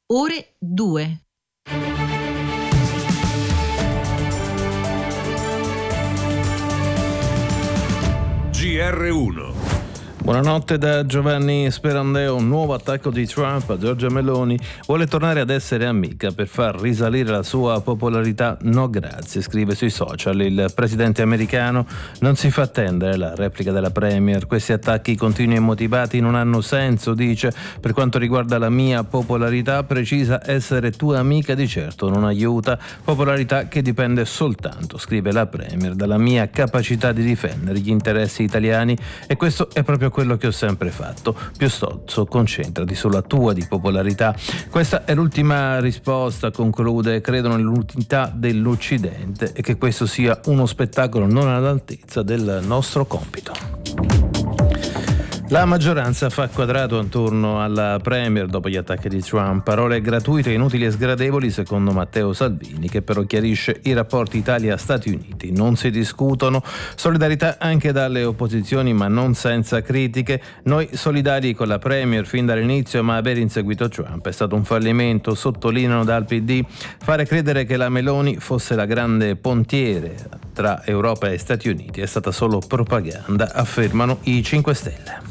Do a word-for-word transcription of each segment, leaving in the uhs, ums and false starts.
ore due. G R uno. Buonanotte da Giovanni Sperandeo. Un nuovo attacco di Trump a Giorgia Meloni. Vuole tornare ad essere amica per far risalire la sua popolarità. No grazie, scrive sui social il presidente americano. Non si fa attendere la replica della premier. Questi attacchi continui e motivati non hanno senso, dice. Per quanto riguarda la mia popolarità, precisa, essere tua amica di certo non aiuta. Popolarità che dipende soltanto, scrive la premier, dalla mia capacità di difendere gli interessi italiani, e questo è proprio quello che ho sempre fatto. Piuttosto concentrati sulla tua di popolarità. Questa è l'ultima risposta, conclude. Credo nell'unità dell'Occidente e che questo sia uno spettacolo non all'altezza del nostro compito. La maggioranza fa quadrato attorno alla premier dopo gli attacchi di Trump. Parole gratuite, inutili e sgradevoli, secondo Matteo Salvini, che però chiarisce: i rapporti Italia-Stati Uniti non si discutono. Solidarietà anche dalle opposizioni, ma non senza critiche. Noi solidari con la premier fin dall'inizio, ma aver inseguito Trump è stato un fallimento, sottolineano dal P D. Fare credere che la Meloni fosse la grande pontiere tra Europa e Stati Uniti è stata solo propaganda, affermano i cinque Stelle.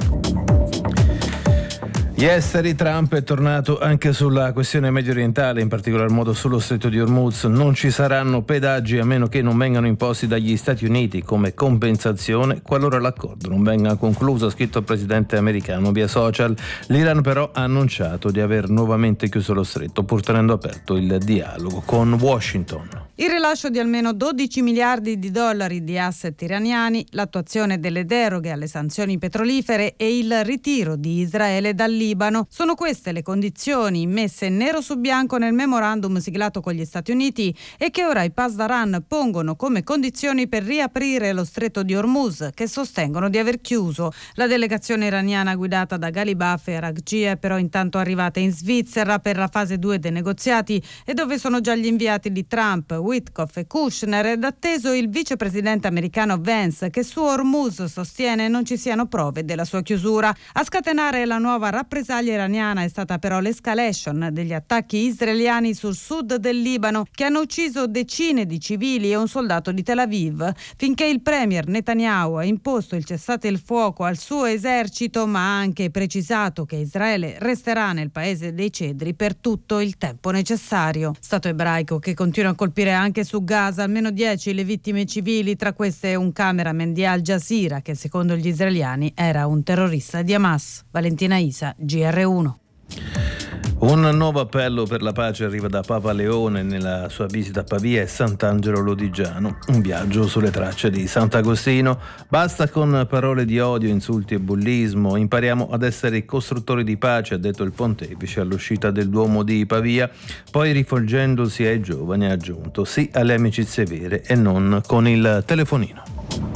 Gli esteri. Trump è tornato anche sulla questione medio orientale, in particolar modo sullo stretto di Hormuz. Non ci saranno pedaggi a meno che non vengano imposti dagli Stati Uniti come compensazione qualora l'accordo non venga concluso, ha scritto il presidente americano via social. L'Iran però ha annunciato di aver nuovamente chiuso lo stretto, pur tenendo aperto il dialogo con Washington. Il rilascio di almeno dodici miliardi di dollari di asset iraniani, l'attuazione delle deroghe alle sanzioni petrolifere e il ritiro di Israele dal Libano. Sono queste le condizioni messe nero su bianco nel memorandum siglato con gli Stati Uniti e che ora i Pasdaran pongono come condizioni per riaprire lo stretto di Hormuz, che sostengono di aver chiuso. La delegazione iraniana guidata da Ghalibaf e Araghchi è però intanto arrivata in Svizzera per la fase due dei negoziati, e dove sono già gli inviati di Trump, Witkoff e Kushner, ed atteso il vicepresidente americano Vance, che su Hormuz sostiene non ci siano prove della sua chiusura. A scatenare la nuova rappresaglia iraniana è stata però l'escalation degli attacchi israeliani sul sud del Libano, che hanno ucciso decine di civili e un soldato di Tel Aviv, finché il premier Netanyahu ha imposto il cessate il fuoco al suo esercito, ma ha anche precisato che Israele resterà nel paese dei cedri per tutto il tempo necessario. Stato ebraico che continua a colpire anche su Gaza, almeno dieci le vittime civili, tra queste un cameraman di Al Jazeera che secondo gli israeliani era un terrorista di Hamas. Valentina Isa, G R uno. Un nuovo appello per la pace arriva da Papa Leone nella sua visita a Pavia e Sant'Angelo Lodigiano. Un viaggio sulle tracce di Sant'Agostino. Basta con parole di odio, insulti e bullismo. Impariamo ad essere costruttori di pace, ha detto il pontefice all'uscita del Duomo di Pavia. Poi, rivolgendosi ai giovani, ha aggiunto: sì alle amicizie vere e non con il telefonino.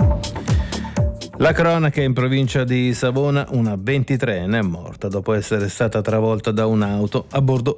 La cronaca in provincia di Savona: una ventitreenne è morta dopo essere stata travolta da un'auto. A bordo